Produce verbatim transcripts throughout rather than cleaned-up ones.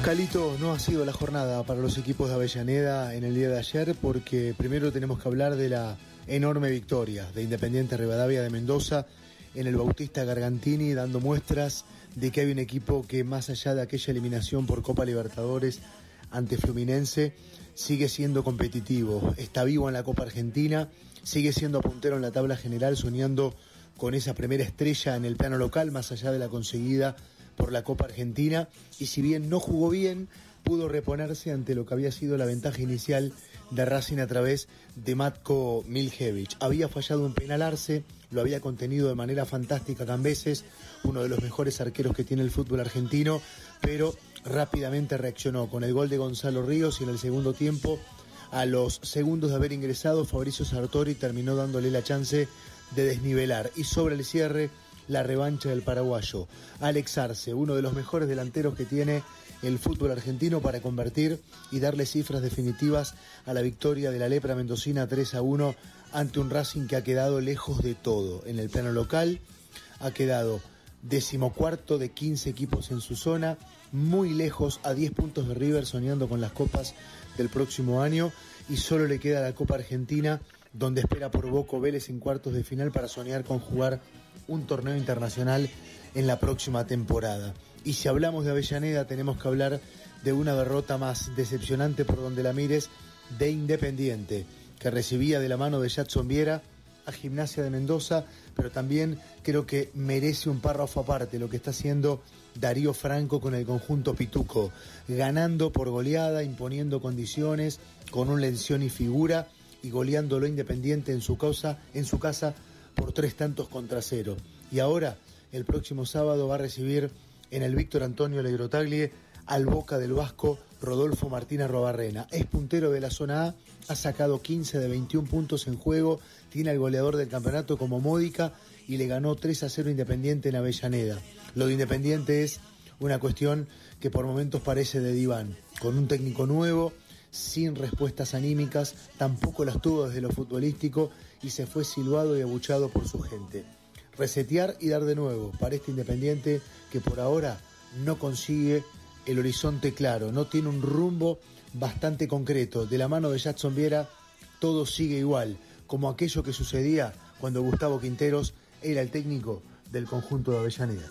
Calito, no ha sido la jornada para los equipos de Avellaneda en el día de ayer porque primero tenemos que hablar de la enorme victoria de Independiente Rivadavia de Mendoza en el Bautista Gargantini, dando muestras de que hay un equipo que más allá de aquella eliminación por Copa Libertadores ante Fluminense, sigue siendo competitivo, está vivo en la Copa Argentina, sigue siendo puntero en la tabla general, soñando con esa primera estrella en el plano local, más allá de la conseguida por la Copa Argentina, y si bien no jugó bien, pudo reponerse ante lo que había sido la ventaja inicial de Racing a través de Matko Miljevic. Había fallado un penal Arce, lo había contenido de manera fantástica Cambeses, uno de los mejores arqueros que tiene el fútbol argentino, pero rápidamente reaccionó con el gol de Gonzalo Ríos y en el segundo tiempo, a los segundos de haber ingresado, Fabricio Sartori terminó dándole la chance de desnivelar. Y sobre el cierre, la revancha del paraguayo Alex Arce, uno de los mejores delanteros que tiene el fútbol argentino para convertir y darle cifras definitivas a la victoria de la lepra mendocina tres a uno ante un Racing que ha quedado lejos de todo en el plano local, ha quedado decimocuarto de quince equipos en su zona, muy lejos a diez puntos de River, soñando con las copas del próximo año, y solo le queda la Copa Argentina, donde espera por Boca Vélez en cuartos de final para soñar con jugar un torneo internacional en la próxima temporada. Y si hablamos de Avellaneda, tenemos que hablar de una derrota más decepcionante por donde la mires, de Independiente, que recibía de la mano de Jadson Viera a Gimnasia de Mendoza, pero también creo que merece un párrafo aparte lo que está haciendo Darío Franco con el conjunto pituco, ganando por goleada, imponiendo condiciones, con un Lencioni figura y goleándolo Independiente en su causa, en su casa por tres tantos contra cero. Y ahora, el próximo sábado, va a recibir en el Víctor Antonio Legrotaglie al Boca del Vasco Rodolfo Martínez Robarrena. Es puntero de la zona A, ha sacado quince de veintiún puntos en juego, tiene al goleador del campeonato como Módica y le ganó tres a cero Independiente en Avellaneda. Lo de Independiente es una cuestión que por momentos parece de diván, con un técnico nuevo, sin respuestas anímicas, tampoco las tuvo desde lo futbolístico y se fue silbado y abuchado por su gente. Resetear y dar de nuevo para este Independiente que por ahora no consigue el horizonte claro, no tiene un rumbo bastante concreto. De la mano de Jadson Viera todo sigue igual, como aquello que sucedía cuando Gustavo Quinteros era el técnico del conjunto de Avellaneda.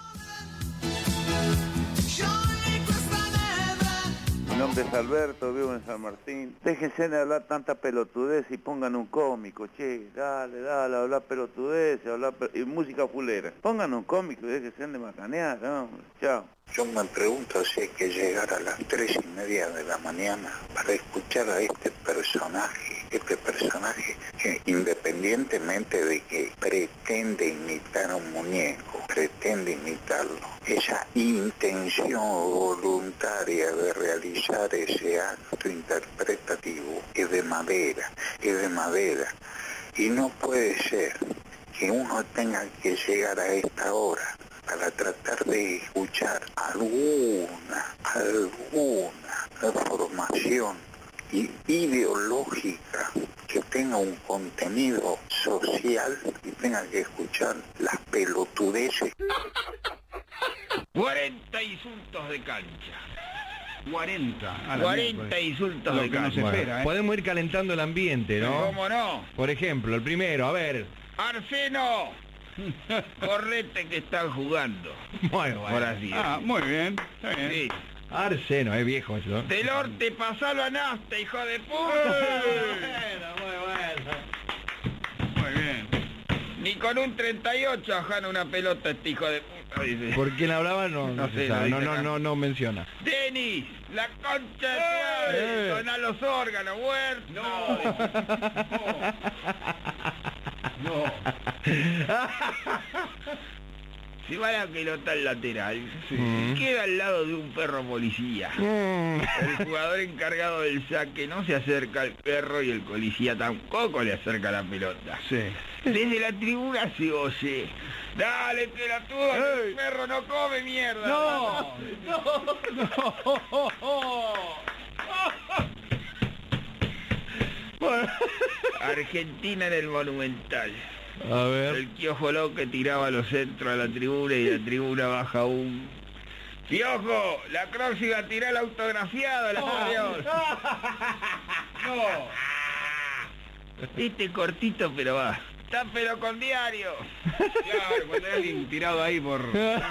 Mi nombre es Alberto, vivo en San Martín. Déjense de hablar tanta pelotudez y pongan un cómico, che, dale, dale, hablar pelotudez, hablar pe- y música fulera. Pongan un cómico y déjense de macanear, hombre. Chao. Yo me pregunto si hay que llegar a las tres y media de la mañana para escuchar a este personaje, este personaje que independientemente de que pretende imitar a un muñeco, pretende imitarlo, esa intención voluntaria de realizar ese acto interpretativo es de madera, es de madera. Y no puede ser que uno tenga que llegar a esta hora para tratar de escuchar alguna, alguna formación ideológica que tenga un contenido social y tenga que escuchar las pelotudeces. cuarenta insultos de cancha. cuarenta. A la cuarenta miércoles. insultos Lo de que no se cancha. espera, ¿eh? Podemos ir calentando el ambiente, ¿no? ¿Cómo no? Por ejemplo, el primero, a ver. Arseno, correte que están jugando. Bueno, Por así Ah, decirlo. muy bien, está bien. Sí. Arseno, es viejo eso. Delorte, pasalo a Nasta, hijo de puta. Muy bien. Ni con un treinta y ocho ajana una pelota este hijo de puta, dice. ¿Por quién hablaba? No, no, No se sé, sabe, lo no, dice no, acá. no, no menciona. Denis, la concha de tu madre, Eh. soná los órganos, huerto. No, no. Si va la pelota al lateral, Mm. queda al lado de un perro policía. Mm. El jugador encargado del saque no se acerca al perro y el policía tampoco le acerca la pelota. Sí. Desde la tribuna se oye: dale, pelotudo, que el perro no come mierda. No, Argentina en el Monumental. A ver. El Kiosco Loco que tiraba los centros a la tribuna y la tribuna baja un Piojo, la próxima tirá el autografiado, la por Dios. No. Este cortito, pero va. Tápelo con diario. Claro, cuando hay alguien tirado ahí por...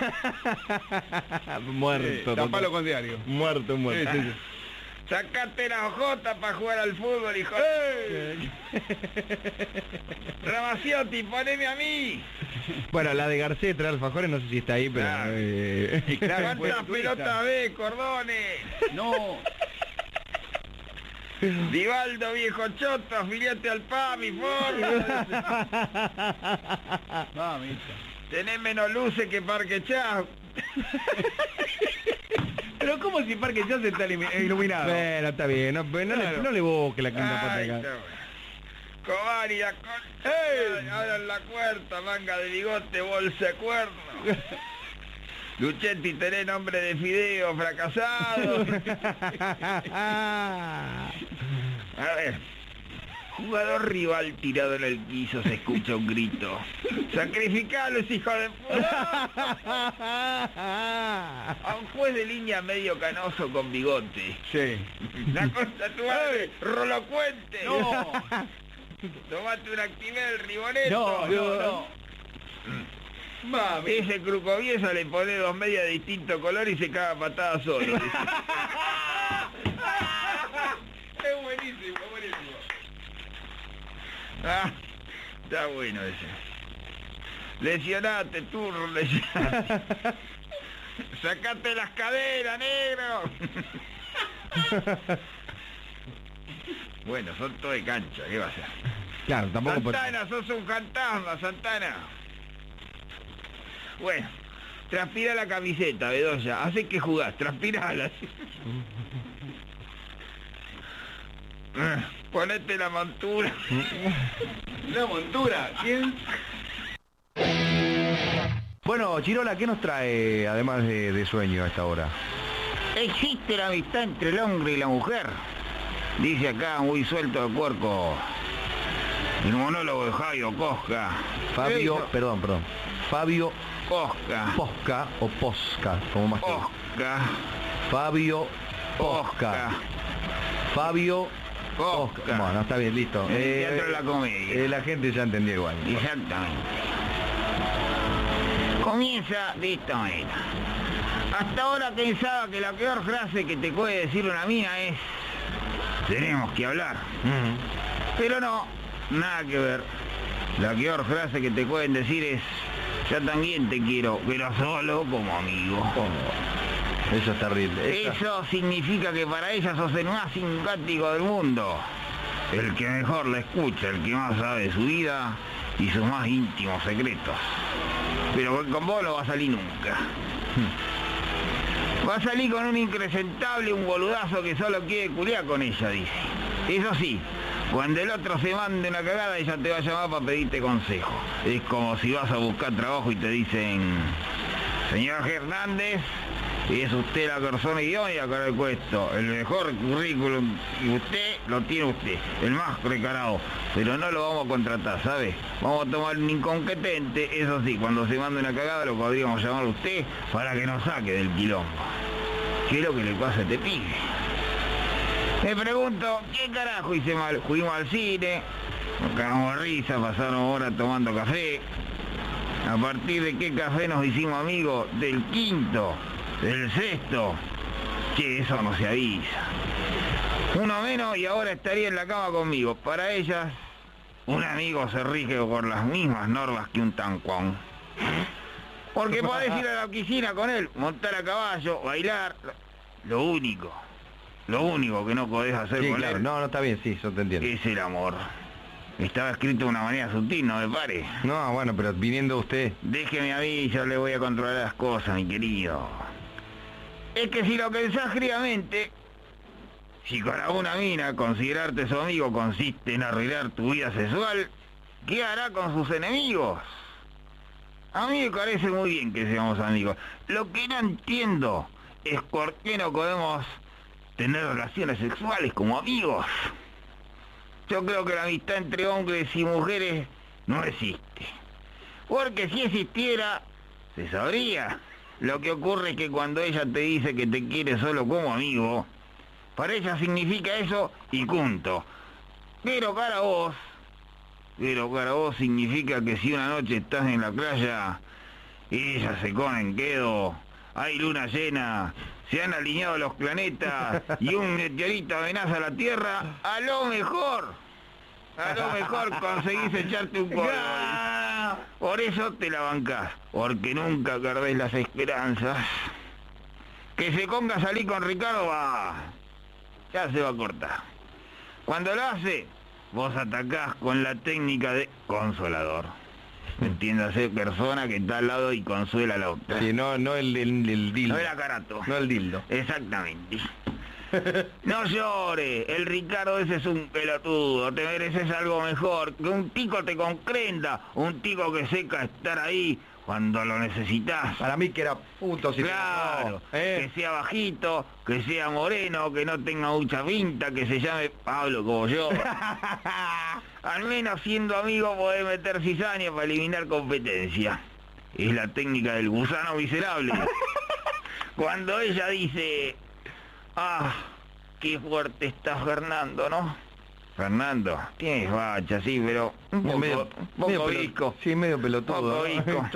Muerto. Eh, total. tapalo con diario. Muerto, muerto. Sí, sí, sí. Sacate la ojota para jugar al fútbol, hijo. Ramaciotti, poneme a mí. Bueno, la de Garcés trae alfajores, no sé si está ahí, pero... Claro. eh, Y claro, ¿Cuántas fue turista. pelotas ves, Cordones? No. Divaldo, viejo choto, afiliate al P A M I, forra. Mamita. Tenés menos luces que Parque Chao. Pero ¿cómo si Parque ya se está ilumi- iluminado? Bueno, está bien, no, pero no, Claro. le, no le boque la quinta pata Ay, acá. no. Cobaria, con... ¡Ey! Abran la puerta, manga de bigote, bolsa de cuerno. Luchetti, tenés nombre de fideo, fracasado. A ver. Jugador rival tirado en el piso, se escucha un grito. ¡Sacrificalos, hijo de puta! A un juez de línea medio canoso con bigote. Sí. La cosa tu madre, rolocuente. No. Tomate un Actimel, Riboneto. No, no, no. Mami. Ese crucoviesa le pone dos medias de distinto color y se caga patada solo. Es buenísimo, buenísimo. Ah, está bueno ese. Lesionate, turro, lesionate. Sacate las caderas, negro. Bueno, son todo de cancha, ¿qué va a hacer? Claro, tampoco... por- Santana, sos un fantasma, Santana. Bueno, transpira la camiseta, Bedoya. Hace que jugás, transpirala. Ponete la montura. La montura. ¿Quién? Bueno, Chirola, ¿qué nos trae, además de, de sueño a esta hora? Existe la amistad entre el hombre y la mujer. Dice acá, muy suelto de puerco, el monólogo de Jairo Cosca. Fabio, Eso, perdón, perdón. Fabio Cosca. Posca o Posca, como más te guste. Cosca. Fabio Posca. Fabio Posca. Posca. Bueno, está bien, listo. En el Teatro de la Comedia. eh, la gente ya entendió igual. Exactamente. Comienza de esta manera. Hasta ahora pensaba que la peor frase que te puede decir una mina es: tenemos que hablar. Ujú. Pero no, nada que ver. La peor frase que te pueden decir es: yo también te quiero, pero solo como amigo. Oh, eso es terrible. Esa- Eso significa que para ella sos el más simpático del mundo. El que mejor la escucha, el que más sabe de su vida y sus más íntimos secretos. Pero con vos no va a salir nunca. Va a salir con un impresentable, un boludazo que solo quiere culiar con ella, dice. Eso sí, cuando el otro se mande una cagada, ella te va a llamar para pedirte consejo. Es como si vas a buscar trabajo y te dicen: señor Hernández, es usted la persona idónea para el puesto, el mejor currículum, y usted lo tiene usted, el más precarado, pero no lo vamos a contratar, ¿sabe? Vamos a tomar un incompetente, eso sí, cuando se mande una cagada lo podríamos llamar a usted para que nos saque del quilombo. ¿Qué es lo que le pasa a este pibe? Me pregunto, ¿qué carajo hice mal? Fuimos al cine, nos cagamos de risa, pasaron horas tomando café. ¿A partir de qué café nos hicimos amigos? Del quinto, del sexto. Che, eso no se avisa. Uno menos y ahora estaría en la cama conmigo. Para ellas, un amigo se rige por las mismas normas que un tancuón. Porque podés ir a la piscina con él, montar a caballo, bailar. Lo único, lo único que no podés hacer Sí, con claro. él No, no está bien, sí, yo te entiendo. es el amor. Estaba escrito de una manera sutil, no me pare. No, bueno, pero viniendo usted... Déjeme a mí, yo le voy a controlar las cosas, mi querido. Es que si lo pensás fríamente, si con alguna mina considerarte su amigo consiste en arruinar tu vida sexual, ¿qué hará con sus enemigos? A mí me parece muy bien que seamos amigos. Lo que no entiendo es por qué no podemos tener relaciones sexuales como amigos. Yo creo que la amistad entre hombres y mujeres no existe. Porque si existiera, se sabría. Lo que ocurre es que cuando ella te dice que te quiere solo como amigo, para ella significa eso y punto. Pero para vos, pero para vos significa que si una noche estás en la playa y ella se come en quedo, hay luna llena, se han alineado los planetas y un meteorito amenaza a la Tierra, a lo mejor, a lo mejor conseguís echarte un polvo. Por eso te la bancás, porque nunca perdés las esperanzas. Que se ponga a salir con Ricardo, va, ya se va a cortar. Cuando lo hace, vos atacás con la técnica de consolador. Entiéndase, persona que está al lado y consuela a la otra. Sí, no, no el, el, el dildo. No el acarato. No el dildo. Exactamente. No llores, el Ricardo ese es un pelotudo, te mereces algo mejor, que un tico te comprenda, un tico que sepa estar ahí cuando lo necesitas. Para mí que era puto, si claro, no, ¿eh? Que sea bajito, que sea moreno, que no tenga mucha pinta, que se llame Pablo como yo. Al menos siendo amigo podés meter cizaña para eliminar competencia. Es la técnica del gusano miserable. Cuando ella dice... Ah, qué fuerte está Fernando, ¿no? Fernando, tienes bacha, sí, pero un poco, medio, un poco medio visco. Sí, medio pelotudo. Poco visco.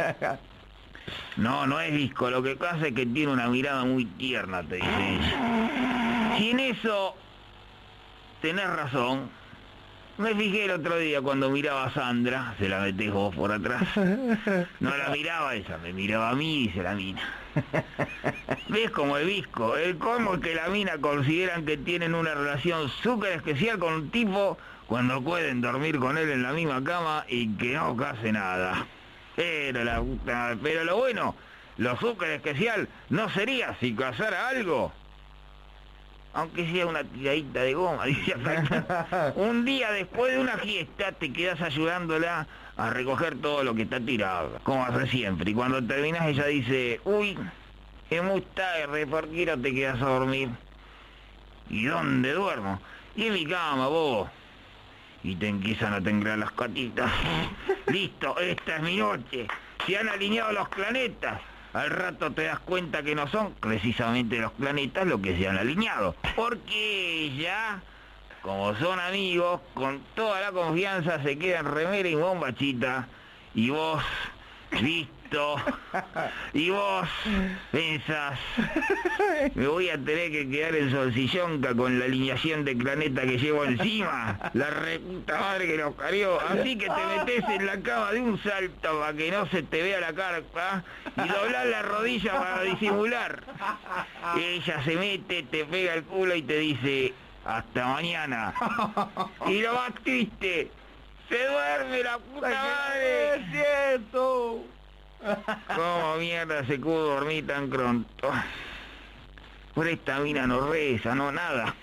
No, no es visco, lo que pasa es que tiene una mirada muy tierna, te dice ella. Y en eso tenés razón. Me fijé el otro día cuando miraba a Sandra, se la metés vos por atrás. No la miraba ella, me miraba a mí y se la mina. ¿Ves como el visco? El colmo es que la mina consideran que tienen una relación súper especial con un tipo cuando pueden dormir con él en la misma cama y que no case nada. Pero, la, pero lo bueno, lo súper especial no sería si casara algo. Aunque sea una tiradita de goma, dice acá. Un día después de una fiesta te quedas ayudándola a recoger todo lo que está tirado, como hace siempre. Y cuando terminas ella dice, uy, es muy tarde, ¿por qué no te quedas a dormir? ¿Y dónde duermo? Y en mi cama, vos. Y te empiezan a temblar las patitas. Listo, esta es mi noche. Se han alineado los planetas. Al rato te das cuenta que no son precisamente los planetas los que se han alineado. Porque ella, como son amigos, con toda la confianza se quedan remera y bombachita. Y vos, listo. Y vos pensás, me voy a tener que quedar en Solsillonca con la alineación de planeta que llevo encima. La reputa madre que nos parió. Así que te metés en la cama de un salto para que no se te vea la carpa y doblás la rodilla para disimular. Ella se mete, te pega el culo y te dice, hasta mañana. Y lo más triste, se duerme la puta madre. ¡Es cierto! ¿Cómo mierda se pudo dormir tan pronto? Por esta mina no reza, no nada.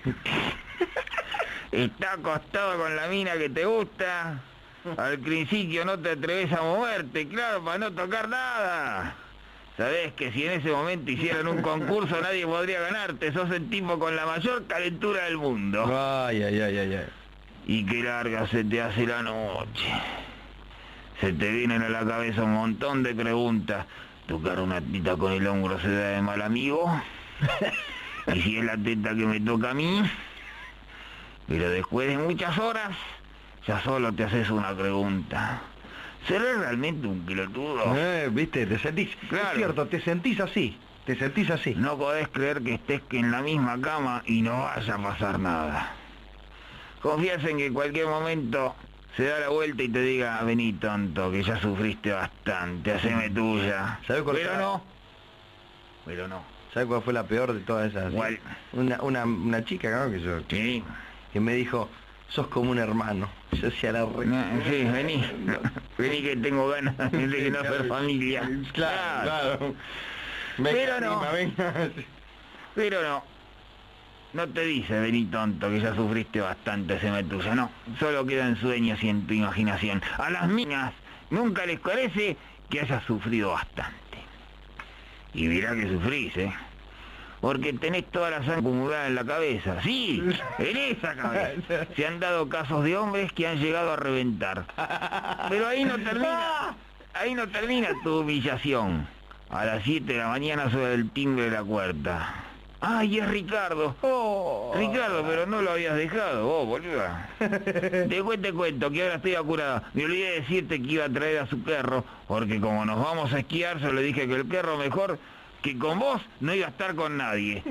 Está acostado con la mina que te gusta. Al principio no te atreves a moverte, claro, para no tocar nada. Sabés que si en ese momento hicieran un concurso nadie podría ganarte. Sos el tipo con la mayor calentura del mundo. Ay, ay, ay, ay, ay. Y qué larga se te hace la noche. Se te vienen a la cabeza un montón de preguntas. ¿Tocar una teta con el hombro se da de mal amigo? ¿Y si es la teta que me toca a mí? Pero después de muchas horas, ya solo te haces una pregunta. ¿Seré realmente un pelotudo? Eh, viste, te sentís... Claro. Es cierto, te sentís así. Te sentís así. No podés creer que estés en la misma cama y no vaya a pasar nada. Confías en que en cualquier momento se da la vuelta y te diga, vení tonto, que ya sufriste bastante, haceme tuya. ¿Sabés cuál Pero fue? no. Pero no. ¿Sabes cuál fue la peor de todas esas? ¿Cuál? Una, una, una chica, ¿no? Que, yo, Sí. que me dijo, sos como un hermano. Yo decía la re... No, sí, vení. Vení que tengo ganas de no ser familia. Claro, claro. Venga, Pero no. prima, venga. Pero no. No te dice, vení tonto, que ya sufriste bastante, haceme tuya. No, solo quedan sueños y en tu imaginación. A las minas nunca les parece que hayas sufrido bastante. Y mirá que sufrís, ¿eh? Porque tenés toda la sangre acumulada en la cabeza. Sí, en esa cabeza. Se han dado casos de hombres que han llegado a reventar. Pero ahí no termina, ahí no termina tu humillación. A las siete de la mañana suena el timbre de la puerta. ¡Ay, es Ricardo! Oh. Ricardo, pero no lo habías dejado vos, boluda. Después te cuento que ahora estoy apurada. Me olvidé de decirte que iba a traer a su perro, porque como nos vamos a esquiar, yo le dije que el perro mejor que con vos no iba a estar con nadie.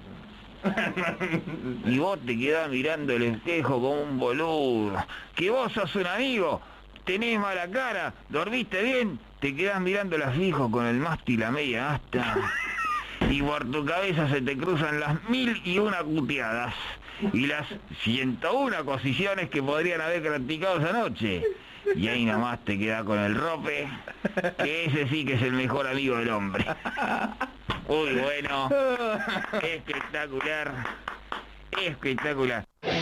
Y vos te quedás mirando el espejo como un boludo. Que vos sos un amigo, tenés mala cara, dormiste bien, te quedás mirándola fijo con el mástil a media asta. Y por tu cabeza se te cruzan las mil y una cuteadas y las ciento una cosiciones que podrían haber practicado esa noche. Y ahí nomás te queda con el rope, que ese sí que es el mejor amigo del hombre. Uy, bueno, espectacular, espectacular.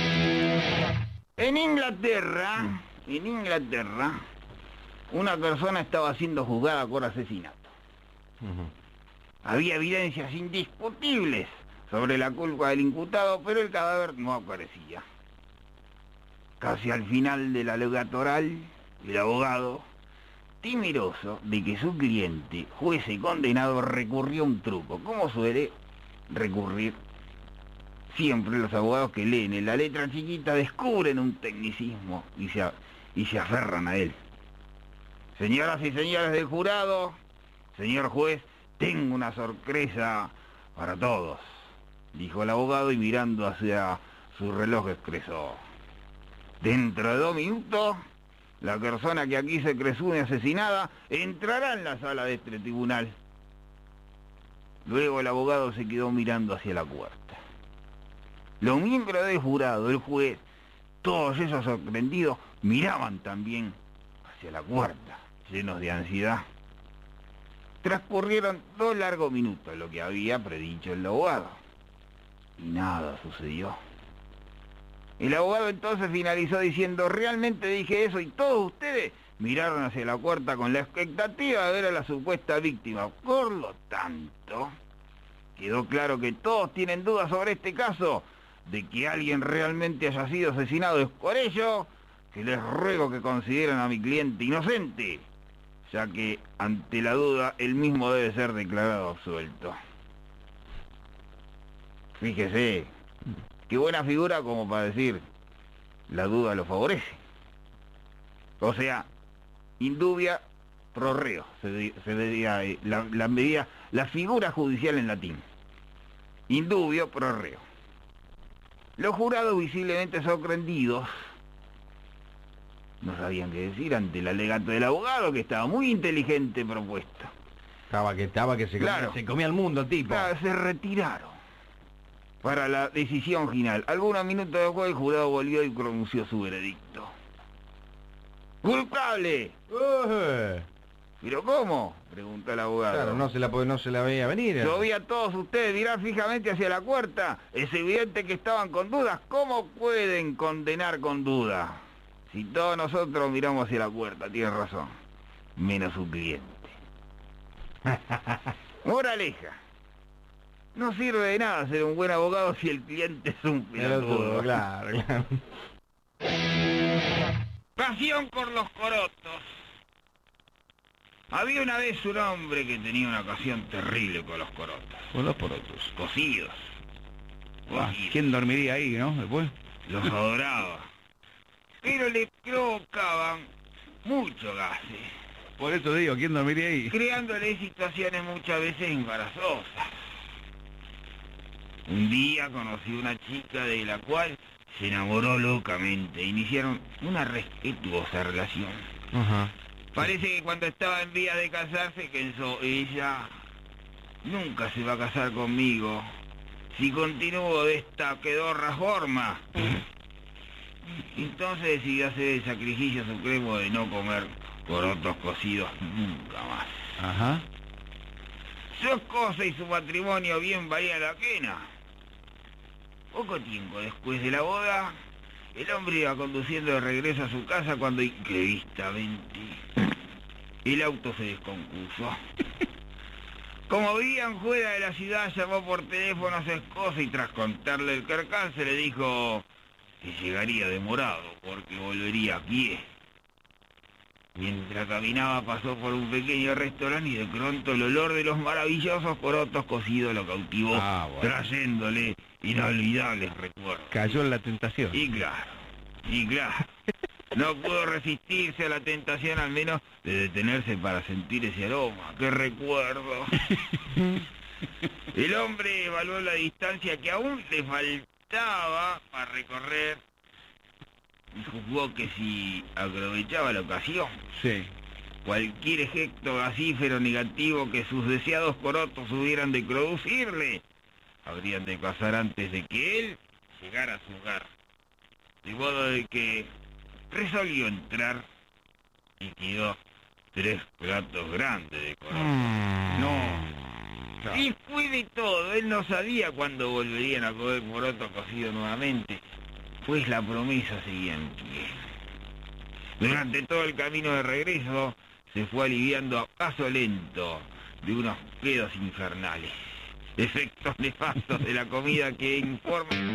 En Inglaterra, en Inglaterra, una persona estaba siendo juzgada por asesinato. Uh-huh. Había evidencias indiscutibles sobre la culpa del imputado, pero el cadáver no aparecía. Casi al final de la legatoral, el abogado, temeroso de que su cliente fuese condenado, recurrió a un truco, como suele recurrir siempre los abogados que leen en la letra chiquita, descubren un tecnicismo y se, y se aferran a él. Señoras y señores del jurado, señor juez, tengo una sorpresa para todos, dijo el abogado y mirando hacia su reloj expresó. Dentro de dos minutos, la persona que aquí se presume asesinada entrará en la sala de este tribunal. Luego el abogado se quedó mirando hacia la puerta. Los miembros del jurado, el juez, todos esos sorprendidos, miraban también hacia la puerta, llenos de ansiedad. Transcurrieron dos largos minutos, lo que había predicho el abogado, y nada sucedió. El abogado entonces finalizó diciendo, realmente dije eso y todos ustedes miraron hacia la puerta con la expectativa de ver a la supuesta víctima. Por lo tanto, quedó claro que todos tienen dudas sobre este caso, de que alguien realmente haya sido asesinado. Es por ello que les ruego que consideren a mi cliente inocente, ya que ante la duda él mismo debe ser declarado absuelto. Fíjese, qué buena figura como para decir, la duda lo favorece. O sea, indubia pro reo, se, se diría la, la medida, la figura judicial en latín. Indubio pro reo. Los jurados, visiblemente sorprendidos, no sabían qué decir ante el alegato del abogado, que estaba muy inteligente propuesta. Estaba que estaba que se, claro, comía, se comía el mundo, tipo. Claro, se retiraron para la decisión final. Algunos minutos después el jurado volvió y pronunció su veredicto. ¡Culpable! Uh, ¿Pero cómo?, preguntó el abogado. Claro, no se la, no se la veía venir. Yo vi a todos ustedes mirar fijamente hacia la puerta. Es evidente que estaban con dudas. ¿Cómo pueden condenar con duda? Si todos nosotros miramos hacia la puerta, tiene razón. Menos su cliente. Moraleja. No sirve de nada ser un buen abogado si el cliente es un pelotudo. Claro, claro. Pasión por los corotos. Había una vez un hombre que tenía una pasión terrible con los corotos. Con los porotos. Cocidos. Ah, ¿quién dormiría ahí, no? Después. Los adoraba. Pero le provocaban mucho gases. Por eso digo, ¿quién dormiría ahí? Creándole situaciones muchas veces embarazosas. Un día conocí a una chica de la cual se enamoró locamente. Iniciaron una respetuosa relación. Ajá. Parece que cuando estaba en vía de casarse pensó, ella nunca se va a casar conmigo si continúo de esta pedorra forma. Entonces decidió hacer el sacrificio supremo de no comer porotos cocidos nunca más. Ajá. Su esposa y su matrimonio bien valía la pena. Poco tiempo después de la boda, el hombre iba conduciendo de regreso a su casa cuando imprevistamente el auto se descompuso. Como vivían fuera de la ciudad, llamó por teléfono a su esposa y tras contarle el percance le dijo que llegaría demorado porque volvería a pie. Mientras caminaba pasó por un pequeño restaurante y de pronto el olor de los maravillosos porotos cocidos lo cautivó, Ah, bueno. trayéndole inolvidables recuerdos. Cayó en la tentación. Y claro, y claro, no pudo resistirse a la tentación al menos de detenerse para sentir ese aroma. ¡Qué recuerdo! El hombre evaluó la distancia que aún le faltaba para recorrer y juzgó que si aprovechaba la ocasión, Sí. cualquier gesto gasífero negativo que sus deseados porotos hubieran de producirle, habrían de pasar antes de que él llegara a su hogar. De modo de que resolvió entrar y quedó tres platos grandes de porotos. No. Y fue de todo, él no sabía cuándo volverían a comer poroto cocido nuevamente, pues la promesa seguía en pie. Durante todo el camino de regreso, se fue aliviando a paso lento de unos pedos infernales, efectos nefastos de la comida que informan...